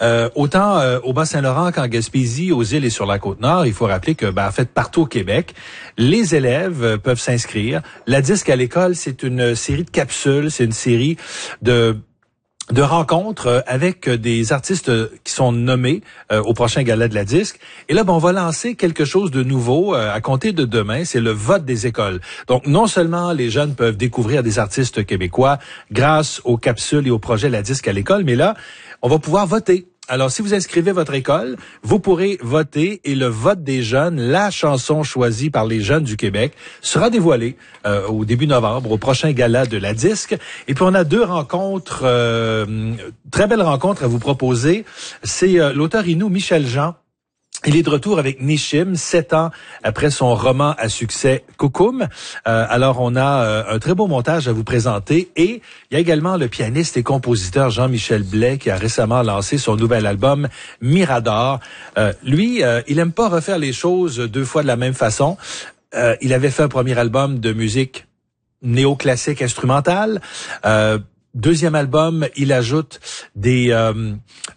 Autant au Bas-Saint-Laurent qu'en Gaspésie, aux îles et sur la Côte-Nord, il faut rappeler que, en fait, partout au Québec, les élèves peuvent s'inscrire. La Disque à l'école, c'est une série de capsules, c'est une série de rencontres avec des artistes qui sont nommés au prochain gala de la Disque. Et là, on va lancer quelque chose de nouveau à compter de demain, c'est le vote des écoles. Donc, non seulement les jeunes peuvent découvrir des artistes québécois grâce aux capsules et au projet La Disque à l'école, mais là, on va pouvoir voter. Alors, si vous inscrivez votre école, vous pourrez voter et le vote des jeunes, la chanson choisie par les jeunes du Québec, sera dévoilée au début novembre, au prochain gala de la Disque. Et puis, on a deux rencontres, très belles rencontres à vous proposer. C'est l'auteur Inou Michel Jean. Il est de retour avec Nishim, 7 ans après son roman à succès Koukoum. Alors, on a un très beau montage à vous présenter. Et il y a également le pianiste et compositeur Jean-Michel Blais qui a récemment lancé son nouvel album Mirador. Lui, il aime pas refaire les choses deux fois de la même façon. Il avait fait un premier album de musique néoclassique instrumentale. Deuxième album, il ajoute un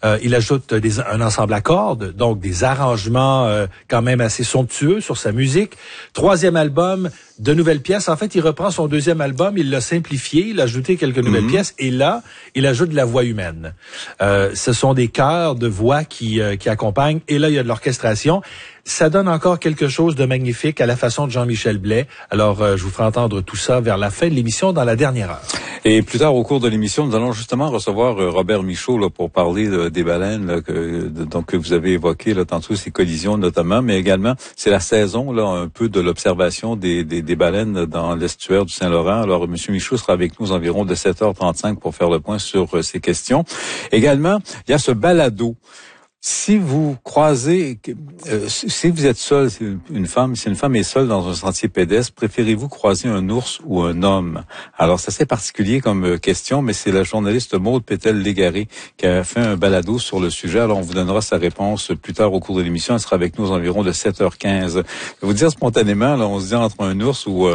ensemble à cordes, donc des arrangements quand même assez somptueux sur sa musique. Troisième album, de nouvelles pièces. En fait, il reprend son deuxième album, il l'a simplifié, il a ajouté quelques nouvelles pièces, et là, il ajoute de la voix humaine. Ce sont des chœurs de voix qui accompagnent, et là, il y a de l'orchestration. Ça donne encore quelque chose de magnifique à la façon de Jean-Michel Blais. Alors, je vous ferai entendre tout ça vers la fin de l'émission, dans la dernière heure. Et plus tard, au cours de l'émission, nous allons justement recevoir Robert Michaud là, pour parler des baleines là, que vous avez évoqué là, tantôt, ces collisions notamment, mais également, c'est la saison là un peu de l'observation des baleines dans l'estuaire du Saint-Laurent. Alors, M. Michaud sera avec nous environ de 7h35 pour faire le point sur ces questions. Également, il y a ce balado. Si vous croisez, si vous êtes seul, si une femme est seule dans un sentier pédestre, préférez-vous croiser un ours ou un homme? Alors, c'est assez particulier comme question, mais c'est la journaliste Maude Pétel-Légaré qui a fait un balado sur le sujet. Alors, on vous donnera sa réponse plus tard au cours de l'émission. Elle sera avec nous environ de 7h15. Je vais vous dire spontanément, là, on se dit entre un ours ou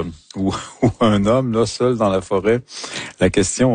un homme là seul dans la forêt, la question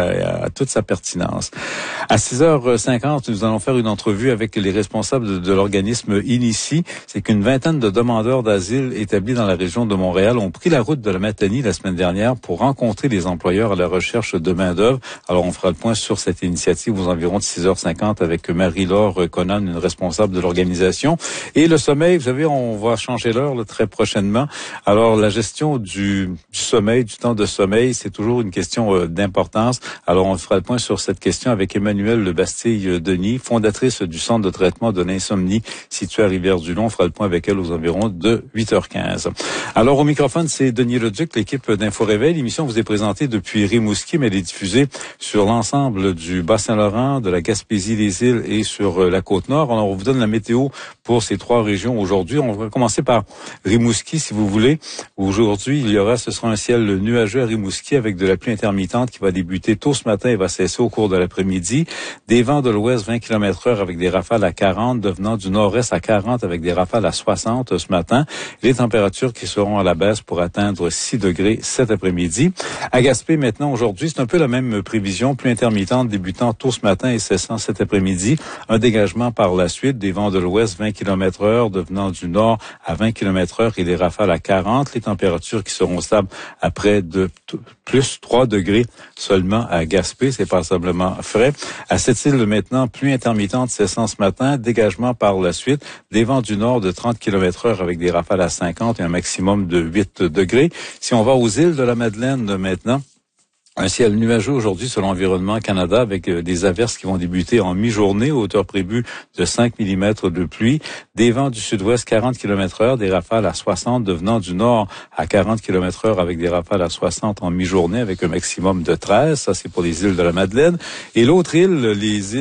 a toute sa pertinence. À 6h50, nous allons faire une entrevue avec les responsables de l'organisme Inici. C'est qu'une vingtaine de demandeurs d'asile établis dans la région de Montréal ont pris la route de la Matanie la semaine dernière pour rencontrer les employeurs à la recherche de main-d'œuvre. Alors, on fera le point sur cette initiative aux environs de 6h50 avec Marie-Laure Conan, une responsable de l'organisation. Et le sommeil, vous savez, on va changer l'heure là, très prochainement. Alors, la gestion du sommeil, du temps de sommeil, c'est toujours une question d'importance. Alors, on fera le point sur cette question avec Emmanuelle Lebastille-Denis, fondatrice du Centre de traitement de l'insomnie situé à Rivière-du-Loup. On fera le point avec elle aux environs de 8h15. Alors, au microphone, c'est Denis Leduc, l'équipe d'Info Réveil. L'émission vous est présentée depuis Rimouski, mais elle est diffusée sur l'ensemble du Bas-Saint-Laurent, de la Gaspésie, des îles et sur la Côte-Nord. Alors, on vous donne la météo pour ces trois régions aujourd'hui. On va commencer par Rimouski, si vous voulez. Aujourd'hui, ce sera un ciel nuageux à Rimouski avec de la pluie intermittente qui va débuter tôt ce matin et va cesser au cours de l'après-midi. Des vents de l'ouest 20 km/h avec des rafales à 40, devenant du nord-est à 40 avec des rafales à 60 ce matin. Les températures qui seront à la baisse pour atteindre 6 degrés cet après-midi. À Gaspé, maintenant, aujourd'hui, c'est un peu la même prévision. Pluie intermittente débutant tôt ce matin et cessant cet après-midi. Un dégagement par la suite. Des vents de l'ouest 20 km/h devenant du nord à 20 km/h et des rafales à 40. Les températures qui seront stables à près de plus 3 degrés seulement à Gaspé. C'est passablement frais. À Sept-Îles, maintenant, pluie intermittente cessant ce matin, dégagement par la suite, des vents du nord de 30 km/h avec des rafales à 50 et un maximum de 8 degrés. Si on va aux îles de la Madeleine maintenant, un ciel nuageux aujourd'hui sur l'Environnement Canada avec des averses qui vont débuter en mi-journée, hauteur prévue de 5 mm de pluie. Des vents du sud-ouest 40 km/h, des rafales à 60 devenant du nord à 40 km/h avec des rafales à 60 en mi-journée avec un maximum de 13. Ça, c'est pour les îles de la Madeleine. Et l'autre île,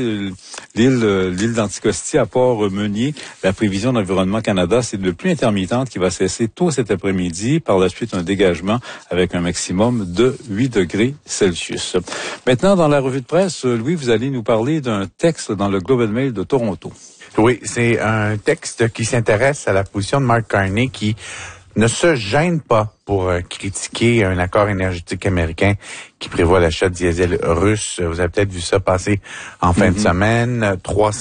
l'île d'Anticosti à Port-Meunier, la prévision d'Environnement Canada, c'est de pluie intermittente qui va cesser tôt cet après-midi. Par la suite, un dégagement avec un maximum de 8 degrés Celsius. Maintenant, dans la revue de presse, Louis, vous allez nous parler d'un texte dans le Globe and Mail de Toronto. Oui, c'est un texte qui s'intéresse à la position de Mark Carney qui ne se gêne pas pour critiquer un accord énergétique américain qui prévoit l'achat de diesel russe. Vous avez peut-être vu ça passer en fin de semaine.